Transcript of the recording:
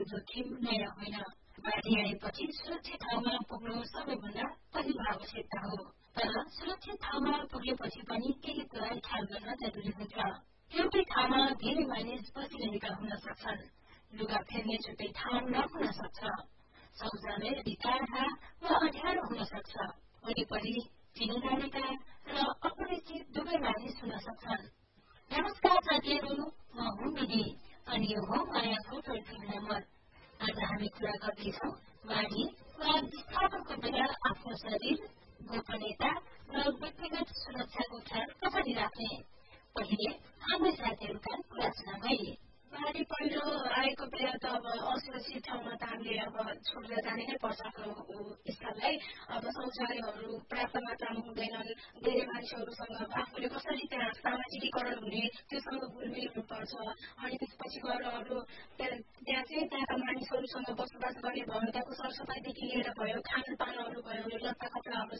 जोखिम नयाँ होइन। बाढी आएपछि सुरक्षित ठाउँमा पुग्नु सबैभन्दा पहिलो आवश्यकता हो। तर सुरक्षित ठाउँमा पुगेपछि पनि केही कुरा ख्याल गर्न जरुरी हुन्छ। एउटै ठाउँमा धेरै मानिस बसिरहेका हुन सक्छन्। लुगा फेर्ने छुट्टै ठाउँ नहुन सक्छ। शौचालय टाढा वा अँध्यारो हुन सक्छ। वरिपरि चिनाजानेका र अपरिचित दुवै मानिस हुन सक्छन्। नमस्कार साथीहरू, म हुँ विधि अनि यो हो मायाको टोल फ्री नम्बर। आज हामी कुरा गर्दैछौँ बाढी वा विस्थापनको बेला आफ्नो शरीर, गोपनीयता र व्यक्तिगत सुरक्षाको ख्याल कसरी राख्ने। पहिले हाम्रै साथीहरूका कुरा सुनाउँ है। बाढी पहिरो आएको बेला त अब असुरक्षित ठाउँमा त हामीले अब छोडेर जानै नै पर्छ आफ्नो स्थललाई। अब शौचालयहरू पर्याप्त मात्रामा हुँदैनन्। धेरै मान्छेहरूसँग आफूले कसरी त्यहाँ सामाजिकीकरण हुने त्योसँग घुलमिल हुनुपर्छ। अनि त्यसपछि गएर अरू त्यहाँ चाहिँ त्यहाँका मानिसहरूसँग बसोबास गर्ने भयो, त्यहाँको सरसफाइदेखि लिएर भयो, खानपानहरू भयो, लत्ता कपडाहरू